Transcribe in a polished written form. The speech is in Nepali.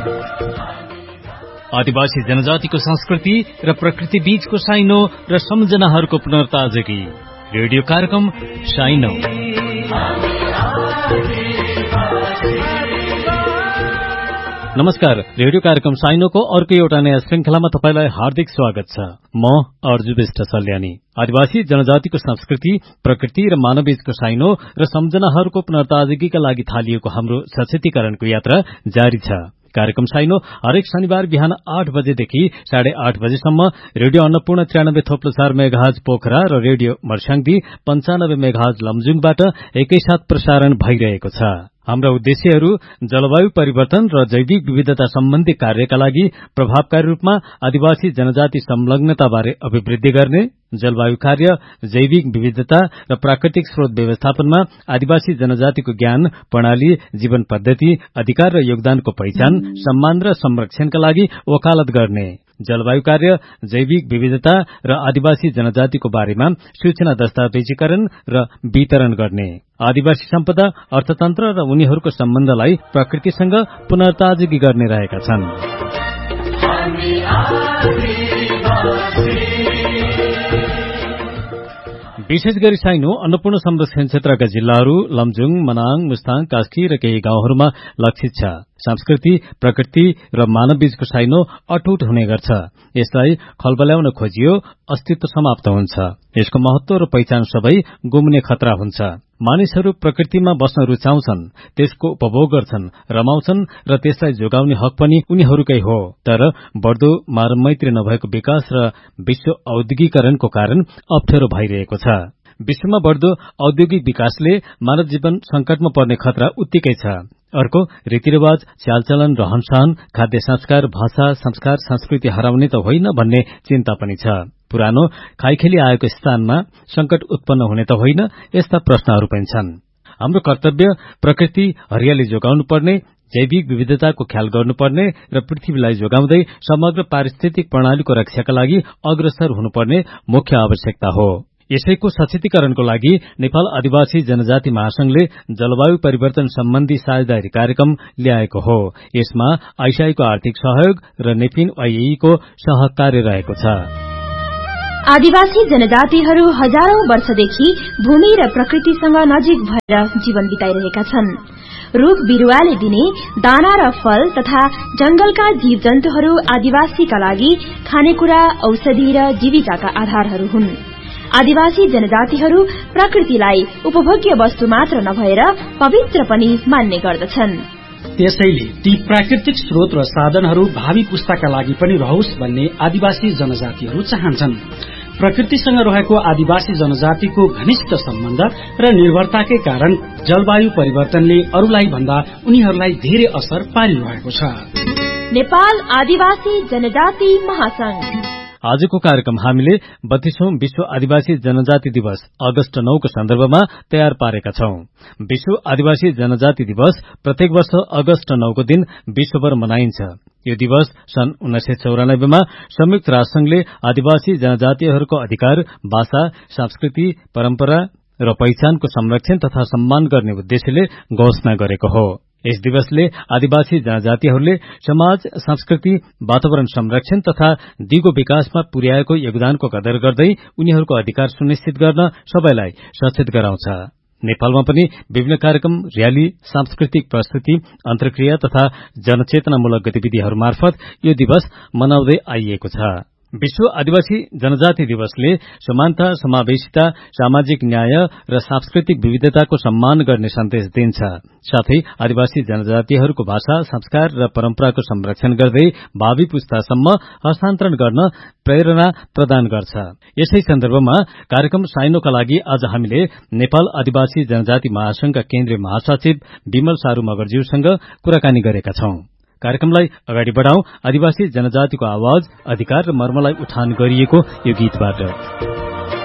आदिवासी जनजातिको संस्कृति र प्रकृति बीचको साइनो र सम्झनाहरूको पुनर्ताजगी। रेडियो कार्यक्रम साइनो। नमस्कार, रेडियो कार्यक्रम साइनोको अर्को एउटा नयाँ श्रृंखलामा तपाईलाई हार्दिक स्वागत छ। म अर्जु विष्ट सल्यानी। आदिवासी जनजातिको संस्कृति, प्रकृति र मानवबीचको साइनो र सम्झनाहरूको पुनर्ताजगीका लागि थालिएको हाम्रो सचेतीकरणको यात्रा जारी छ। कार्यक्रम साइनो हरेक शनिबार बिहान 8 बजेदेखि 8:30 बजेसम्म रेडियो अन्नपूर्ण 93.4 मेगाहर्ज पोखरा र रेडियो मर्स्याङदी 95 मेगाहर्ज लमजुङबाट एकैसाथ प्रसारण भइरहेको छ। हाम्रा उद्देश्यहरू जलवायु परिवर्तन र जैविक विविधता सम्बन्धी कार्यका लागि प्रभावकारी रूपमा आदिवासी जनजाति संलग्नताबारे अभिवृद्धि गर्ने, जलवायु कार्य, जैविक विविधता र प्राकृतिक स्रोत व्यवस्थापनमा आदिवासी जनजातिको ज्ञान, प्रणाली, जीवन पद्धति, अधिकार र योगदानको पहिचान, सम्मान र संरक्षणका लागि वकालत गर्ने, जलवायु कार्य, जैविक विविधता र आदिवासी जनजातिको बारेमा सूचना दस्तावेजीकरण र वितरण गर्ने, आदिवासी सम्पदा, अर्थतन्त्र र उनीहरूको सम्बन्धलाई प्रकृतिसँग पुनर्ताजगी गर्ने रहेका छन्। विशेष गरी साइनो अन्नपूर्ण संरक्षण क्षेत्रका जिल्लाहरू लमजुङ, मनाङ, मुस्ताङ, कास्की र केही गाउँहरूमा लक्षित छ। संस्कृति, प्रकृति र मानवबीचको साइनो अटुट हुने गर्छ। यसलाई खलबल्याउन खोजियो अस्तित्व समाप्त हुन्छ। यसको महत्व र पहिचान सबै गुम्ने खतरा हुन्छ। मानिसहरू प्रकृतिमा बस्न रुचाउँछन्, त्यसको उपभोग गर्छन्, रमाउँछन् र त्यसलाई जोगाउने हक पनि उनीहरूकै हो। तर बढ्दो मानवमैत्री नभएको विकास र विश्व औद्योगिकरणको कारण अप्ठ्यारो भइरहेको छ। विश्वमा बढ्दो औद्योगिक विकासले मानव जीवन संकटमा पर्ने खतरा उत्तिकै छ। अर्को, रीतिरिवाज, चालचलन, रहनसहन, खाद्य संस्कार, भाषा, संस्कार, संस्कृति हराउने त होइन भन्ने चिन्ता पनि छ। पुरानो खाइखेली आएको स्थानमा संकट उत्पन्न हुने त होइन, यस्ता प्रश्नहरू पनि छन्। हाम्रो कर्तव्य प्रकृति हरियाली जोगाउनु पर्ने, जैविक विविधताको ख्याल गर्नुपर्ने र पृथ्वीलाई जोगाउँदै समग्र पारिस्थितिक प्रणालीको रक्षाका लागि अग्रसर हुनुपर्ने मुख्य आवश्यकता हो। यसैको सचेतीकरणको लागि नेपाल आदिवासी जनजाति महासंघले जलवायु परिवर्तन सम्बन्धी साझेदारी कार्यक्रम ल्याएको हो। यसमा आइसिआईको आर्थिक सहयोग र नेपिन आईई को सहकार्य रहेको छ। आदिवासी जनजातिहरू हजारौं वर्षदेखि भूमि र प्रकृतिसँग नजिक भएर जीवन बिताइरहेका छन्। रूख बिरूवाले दिने दाना र फल तथा जंगलका जीव जन्तुहरू आदिवासीका लागि खानेकुरा, औषधि र जीविकाका आधारहरू हुन्। आदिवासी जनजातिहरू प्रकृतिलाई उपभोग्य वस्तु मात्र नभएर पवित्र पनि मान्ने गर्दछन्। त्यसैले ती प्राकृतिक स्रोत र साधनहरू भावी पुस्ताका लागि पनि रहोस् भन्ने आदिवासी जनजातिहरू चाहन्छन्। प्रकृतिसँग रहेको आदिवासी जनजातिको घनिष्ठ सम्बन्ध र निर्भरताकै कारण जलवायु परिवर्तनले अरूलाई भन्दा उनीहरूलाई धेरै असर पारिरहेको छ। नेपाल आदिवासी जनजाति महासंघ। आजको कार्यक्रम हामीले 32औं विश्व आदिवासी जनजाति दिवस अगस्त 9 को सन्दर्भमा तयार पारेका छौं। विश्व आदिवासी जनजाति दिवस प्रत्येक वर्ष अगस्त 9 को दिन विश्वभर मनाइन्छ। यो दिवस सन् 1994 मा संयुक्त राष्ट्रसंघले आदिवासी जनजातिहरूको अधिकार, भाषा, संस्कृति, परम्परा र पहिचानको संरक्षण तथा सम्मान गर्ने उद्देश्यले घोषणा गरेको हो। यस दिवसले आदिवासी जनजातिहरूले समाज, संस्कृति, वातावरण संरक्षण तथा दिगो विकासमा पुर्याएको योगदानको कदर गर्दै उनीहरूको अधिकार सुनिश्चित गर्न सबैलाई सचेत गराउँछ। नेपालमा पनि विभिन्न कार्यक्रम, र्याली, सांस्कृतिक प्रस्तुति, अन्तर्क्रिया तथा जनचेतनामूलक गतिविधिहरू मार्फत यो दिवस मनाउँदै आइएको छ। विश्व आदिवासी जनजाति दिवसले समानता, समावेशिता, सामाजिक न्याय र सांस्कृतिक विविधताको सम्मान गर्ने सन्देश दिन्छ। साथै आदिवासी जनजातिहरूको भाषा, संस्कार र परम्पराको संरक्षण गर्दै भावी पुस्तासम्म हस्तान्तरण गर्न प्रेरणा प्रदान गर्छ। यसै सन्दर्भमा कार्यक्रम साइनोका लागि आज हामीले नेपाल आदिवासी जनजाति महासंघका केन्द्रीय महासचिव विमल सारू मगरज्यूसँग कुराकानी गरेका छौं। कार्यक्रमलाई अगाडि बढाउँ आदिवासी जनजातिको आवाज, अधिकार र मर्मलाई उठान गरिएको यो गीतबाट।